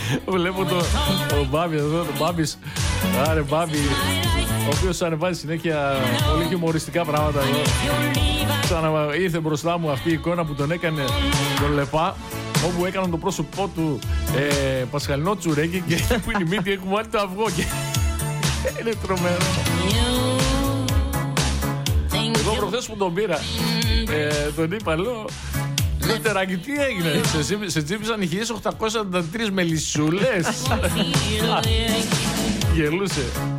Βλέπω ο Μπάμπη εδώ, τον Μπάμπης. Άρε Μπάμπη, ο οποίος ανεβάζει συνέχεια πολύ χιουμοριστικά πράγματα εδώ. Ήρθε μπροστά μου αυτή η εικόνα που τον έκανε τον Λεπά, όπου έκαναν το πρόσωπό του πασχαλινό τσουρέκι και που είναι η μύτη έχουμε βάλει το αυγό και είναι τρομερό. Εγώ προχθές που τον πήρα τον είπα, λέω, Δευτεράκη, τι έγινε? Σε τσίπησαν οι 1843 μελισσούλες. Γελούσε.